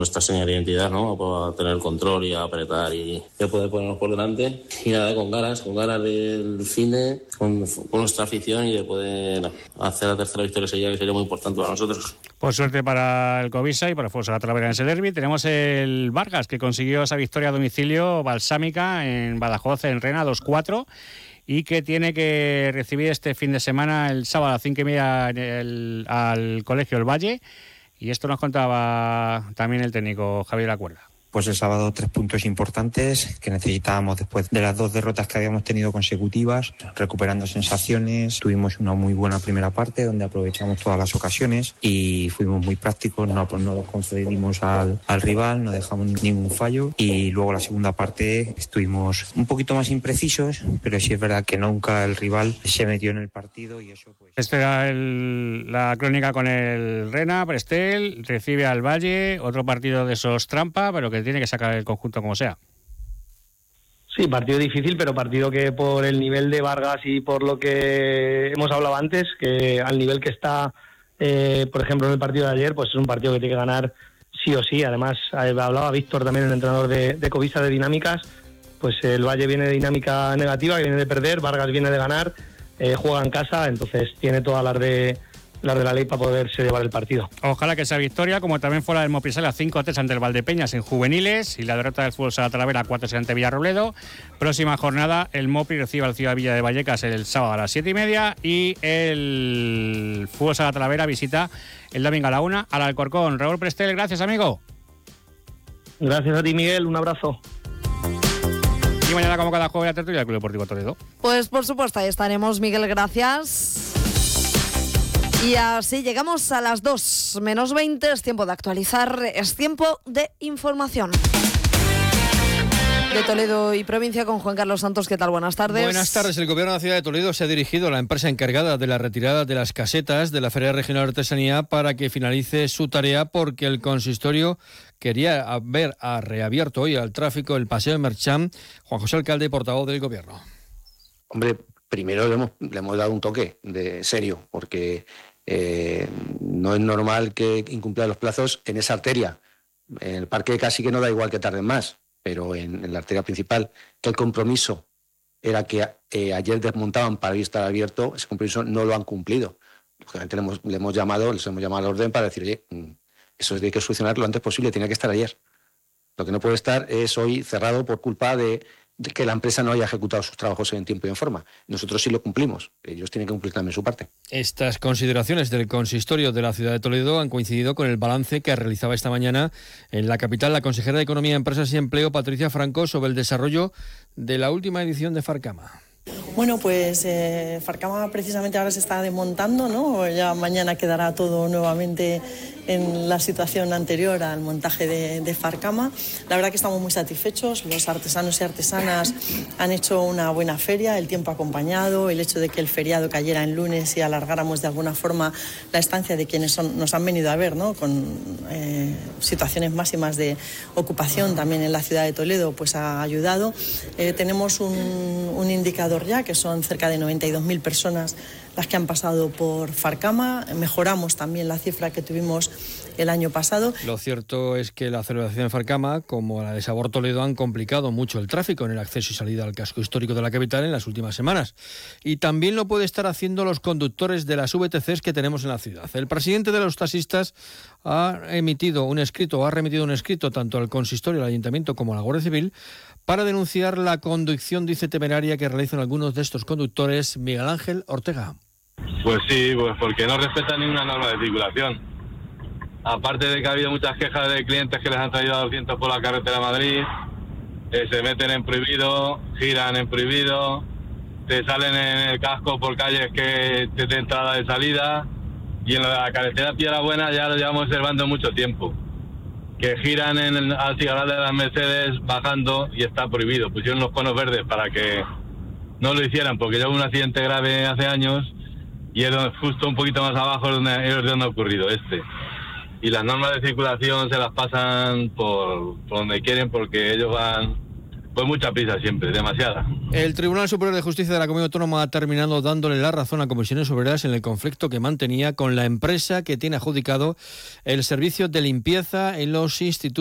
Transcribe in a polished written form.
nuestra señal de identidad, ¿no? Para tener el control y apretar y poder ponernos por delante. Y nada, con ganas del cine, con nuestra afición y de poder hacer la tercera victoria seguida, que sería muy importante para nosotros. Por suerte para el Covisa y para el Futsal Talavera en ese derbi. Tenemos el Vargas, que consiguió esa victoria a domicilio balsámica en Badajoz, en Rena, 2-4. Y que tiene que recibir este fin de semana, el sábado a las 5:30 al Colegio El Valle. Y esto nos contaba también el técnico Javier Lacuerda. Pues el sábado 3 puntos importantes que necesitábamos después de las 2 derrotas que habíamos tenido consecutivas, recuperando sensaciones. Tuvimos una muy buena primera parte donde aprovechamos todas las ocasiones y fuimos muy prácticos, no los concedimos al rival, no dejamos ningún fallo, y luego la segunda parte estuvimos un poquito más imprecisos, pero sí es verdad que nunca el rival se metió en el partido y eso pues... Esta era la crónica con el Rena. Prestel recibe al Valle, otro partido de esos trampa, pero que tiene que sacar el conjunto como sea. Sí, partido difícil, pero partido que por el nivel de Vargas y por lo que hemos hablado antes, que al nivel que está, por ejemplo, en el partido de ayer, pues es un partido que tiene que ganar sí o sí. Además, hablaba Víctor también, el entrenador de Covisa, de dinámicas. Pues el Valle viene de dinámica negativa, que viene de perder, Vargas viene de ganar, juega en casa, entonces tiene todas las de la ley para poderse llevar el partido. Ojalá que sea victoria, como también fuera del Moprisalia 5-3 ante el Valdepeñas en juveniles, y la derrota del Fútbol Sala Talavera 4-6 ante Villarrobledo. Próxima jornada, el Mopri recibe al Ciudad Villa de Vallecas el sábado a las 7:30 y el Fútbol Sala Talavera visita el domingo a la 1 al Alcorcón. Raúl Prestel, gracias, amigo. Gracias a ti, Miguel, un abrazo. Y mañana, como cada jueves, la tertulia del Club Deportivo Toledo. Pues por supuesto, ahí estaremos, Miguel, gracias. Y así llegamos a las 2:20, es tiempo de actualizar, es tiempo de información. De Toledo y provincia con Juan Carlos Santos. ¿Qué tal? Buenas tardes. Buenas tardes. El Gobierno de la Ciudad de Toledo se ha dirigido a la empresa encargada de la retirada de las casetas de la Feria Regional de Artesanía para que finalice su tarea, porque el consistorio quería haber reabierto hoy al tráfico el Paseo de Merchán. Juan José Alcalde, portavoz del Gobierno. Hombre, primero le hemos dado un toque de serio, porque no es normal que incumplan los plazos en esa arteria. En el parque casi que no da igual que tarden más, pero en la arteria principal, que el compromiso era que ayer desmontaban para hoy estar abierto, ese compromiso no lo han cumplido. Lógicamente les hemos llamado al orden para decir, oye, eso hay que solucionar lo antes posible, tenía que estar ayer. Lo que no puede estar es hoy cerrado por culpa de que la empresa no haya ejecutado sus trabajos en tiempo y en forma. Nosotros sí lo cumplimos, ellos tienen que cumplir también su parte. Estas consideraciones del consistorio de la ciudad de Toledo han coincidido con el balance que realizaba esta mañana en la capital la consejera de Economía, Empresas y Empleo, Patricia Franco, sobre el desarrollo de la última edición de Farcama. Bueno, pues Farcama precisamente ahora se está desmontando, ¿no? Ya mañana quedará todo nuevamente en la situación anterior al montaje de Farcama. La verdad que estamos muy satisfechos, los artesanos y artesanas han hecho una buena feria, el tiempo acompañado, el hecho de que el feriado cayera en lunes y alargáramos de alguna forma la estancia de quienes nos han venido a ver, ¿no? Con situaciones máximas de ocupación también en la ciudad de Toledo, pues ha ayudado. Tenemos un indicador ya, que son cerca de 92.000 personas las que han pasado por Farcama. Mejoramos también la cifra que tuvimos el año pasado. Lo cierto es que la celebración de Farcama, como la de Sabor Toledo, han complicado mucho el tráfico en el acceso y salida al casco histórico de la capital en las últimas semanas. Y también lo puede estar haciendo los conductores de las VTCs que tenemos en la ciudad. El presidente de los taxistas ha remitido un escrito tanto al consistorio, al ayuntamiento como a la Guardia Civil para denunciar la conducción, dice, temeraria que realizan algunos de estos conductores. Miguel Ángel Ortega. Pues sí, pues porque no respetan ninguna norma de circulación. Aparte de que ha habido muchas quejas de clientes que les han traído a 200 por la carretera de Madrid, se meten en prohibido, giran en prohibido, te salen en el casco por calles que te de entrada y salida, y en la carretera Piedra Buena ya lo llevamos observando mucho tiempo, que giran al cigarral de las Mercedes bajando y está prohibido. Pusieron los conos verdes para que no lo hicieran, porque ya hubo un accidente grave hace años y es justo un poquito más abajo es donde ha ocurrido y las normas de circulación se las pasan por donde quieren, porque ellos van pues mucha prisa siempre, demasiada. El Tribunal Superior de Justicia de la Comunidad Autónoma ha terminado dándole la razón a Comisiones Obreras en el conflicto que mantenía con la empresa que tiene adjudicado el servicio de limpieza en los institutos